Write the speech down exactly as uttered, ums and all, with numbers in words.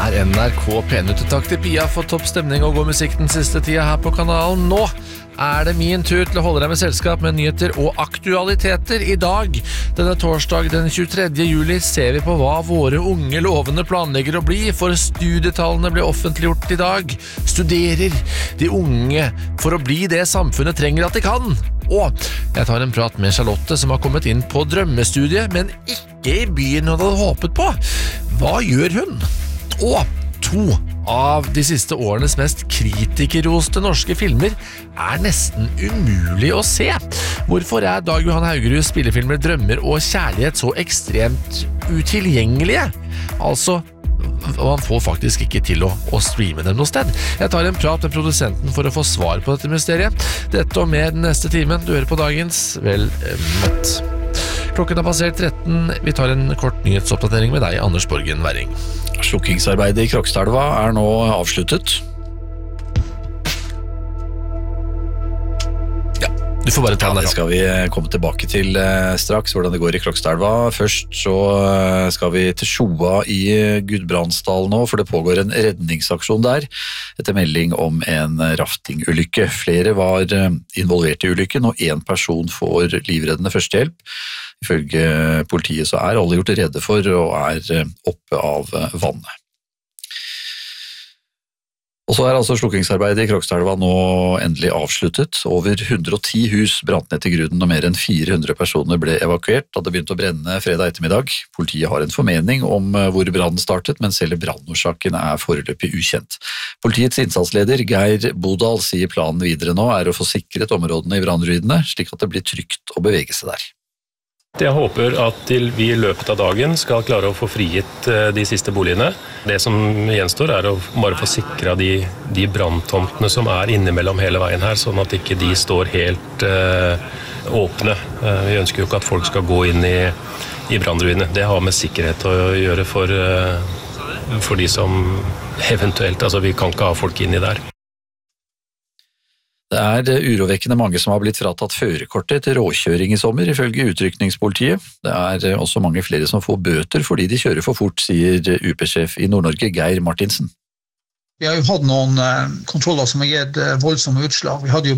er N R K P-nytt. Takk til Pia for topp stemning og god musikk den siste tida her på kanalen. Nå er det min tur til å holde deg med selskap med nyheter og aktualiteter. I dag, denne torsdag den tjuetredje juli, ser vi på hva våre unge lovende planlegger å bli, for studietallene ble offentliggjort i dag. Studerer de unge for å bli det samfunnet trenger at de kan? Og jeg tar en prat med Charlotte, som har kommet inn på drømmestudiet, men ikke i byen hun hadde håpet på. Hva gjør hun? Og to av de siste årenes mest kritikerroste norske filmer er nesten umulig å se. Hvorfor er Dag Johan Haugeruds spillefilmer Drømmer og kjærlighet så ekstremt utilgjengelige? Altså, man får faktisk ikke til å, å streame dem noe sted. Jeg tar en prat med produsenten for å få svar på dette mysteriet. Dette og mer den neste timen. Du hører på dagens Vel møtt. Klokken har passert tretten. Vi tar en kort nyhetsoppdatering med deg, Anders Borgen Werring. Slukkingsarbeidet i Krokstadelva er nå avsluttet. Ja, du får bare ta den der. Det skal vi komme tilbake til straks, hvordan det går i Krokstadelva. Først så skal vi til Sjoa i Gudbrandsdal nå, for det pågår en redningsaksjon der, etter melding om en raftingulykke. Flere var involvert i ulykken, og en person får livreddende førstehjelp. Ifølge politiet så er alle gjort redde for og er oppe av vannet. Og så er altså slukkingsarbeidet i Krokstadelva nå endelig avsluttet. Over hundre og ti hus brant ned til grunnen, og mer enn fire hundre personer ble evakuert da det begynte å brenne fredag ettermiddag. Politiet har en formening om hvor brannen startet, men selve brannårsaken er foreløpig ukjent. Politiets innsatsleder Geir Bodal sier planen videre nå er å få sikret områdene i brannruinene, slik at det blir trygt å bevege seg der. Jeg håper at vi i løpet av dagen skal klare å få frigitt de siste boligene. Det som gjenstår er å bare få sikret de, de branntomtene som er innimellom hele veien her, sånn at ikke de står helt uh, åpne. Uh, vi ønsker jo ikke at folk skal gå inn i, i brannruinene. Det har med sikkerhet å gjøre for, uh, for de som eventuelt, altså vi kan ikke ha folk inni der. Det er urovekkende mange som har blitt fratatt førerkortet til råkjøring i sommer, ifølge utrykningspolitiet. Det er også mange flere som får bøter fordi de kjører for fort, sier U P-sjef i Nord-Norge, Geir Martinsen. Vi har jo hatt noen kontroller som har gitt voldsomme utslag. Vi hadde jo